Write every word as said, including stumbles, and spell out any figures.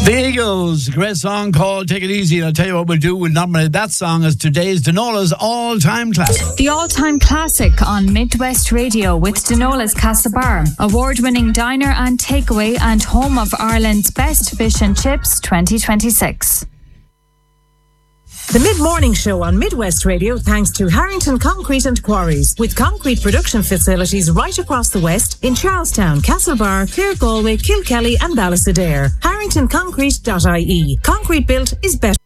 The Eagles, great song called Take It Easy. And I'll tell you what we'll do. We'll nominate that song as today's Denola's all-time classic. The all-time classic on Midwest Radio with Denola's Castlebar, award-winning diner and takeaway and home of Ireland's best fish and chips twenty twenty-six. The Mid-Morning Show on Midwest Radio thanks to Harrington Concrete and Quarries, with concrete production facilities right across the West in Charlestown, Castlebar, Clare Galway, Kilkelly and Ballysadare. harrington concrete dot I E. Concrete built is better.